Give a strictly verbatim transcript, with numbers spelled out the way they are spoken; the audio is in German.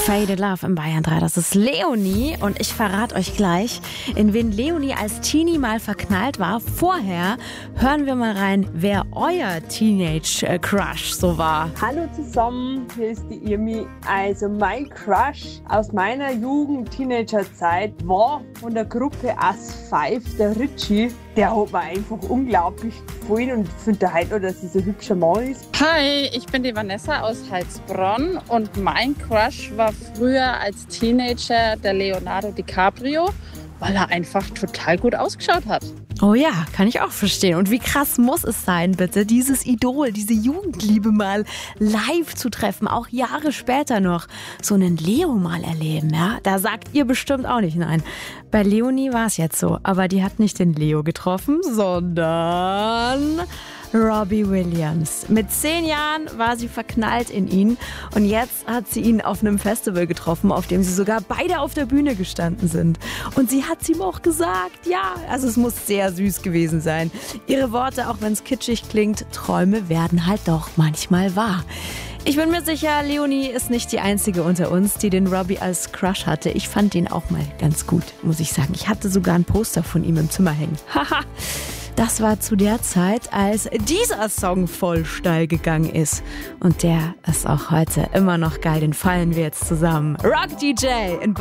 Faded Love im Bayern drei. Das ist Leonie und ich verrate euch gleich, in wen Leonie als Teenie mal verknallt war. Vorher hören wir mal rein, wer euer Teenage-Crush so war. Hallo zusammen, hier ist die Irmi. Also mein Crush aus meiner Jugend, Teenagerzeit war von der Gruppe Us Five, der Richie. Der hat mir einfach unglaublich gefallen und ich finde heute noch, dass er so ein hübscher Mann ist. Hi, ich bin die Vanessa aus Heilsbronn und mein Crush war früher als Teenager der Leonardo DiCaprio, weil er einfach total gut ausgeschaut hat. Oh ja, kann ich auch verstehen. Und wie krass muss es sein, bitte, dieses Idol, diese Jugendliebe mal live zu treffen, auch Jahre später noch so einen Leo mal erleben, ja? Da sagt ihr bestimmt auch nicht nein. Bei Leonie war es jetzt so, aber die hat nicht den Leo getroffen, sondern Robbie Williams. Mit zehn Jahren war sie verknallt in ihn und jetzt hat sie ihn auf einem Festival getroffen, auf dem sie sogar beide auf der Bühne gestanden sind. Und sie hat es ihm auch gesagt, ja, also es muss sehr süß gewesen sein. Ihre Worte, auch wenn es kitschig klingt, Träume werden halt doch manchmal wahr. Ich bin mir sicher, Leonie ist nicht die einzige unter uns, die den Robbie als Crush hatte. Ich fand ihn auch mal ganz gut, muss ich sagen. Ich hatte sogar ein Poster von ihm im Zimmer hängen. Haha. Das war zu der Zeit, als dieser Song voll steil gegangen ist. Und der ist auch heute immer noch geil. Den feiern wir jetzt zusammen. Rock D J in